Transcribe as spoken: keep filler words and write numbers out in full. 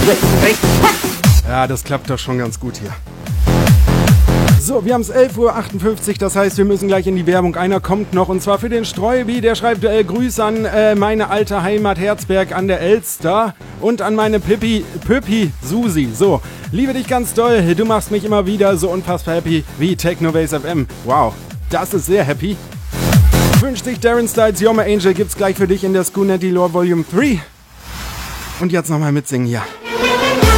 Ja, das klappt doch schon ganz gut hier. So, wir haben es elf Uhr achtundfünfzig, das heißt, wir müssen gleich in die Werbung. Einer kommt noch, und zwar für den Streubi, der schreibt äh, Grüße an äh, meine alte Heimat Herzberg an der Elster und an meine Pippi, Püppi Susi. So, liebe dich ganz doll, du machst mich immer wieder so unfassbar happy wie Technobase F M. Wow, das ist sehr happy. Wünscht sich Darren Styles, You're My Angel, gibt's gleich für dich in der Skunetti Lore Volume drei. Und jetzt nochmal mitsingen hier.